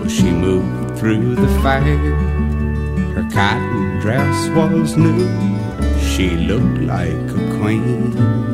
She moved through the fire. Her cotton dress was new. She looked like a queen.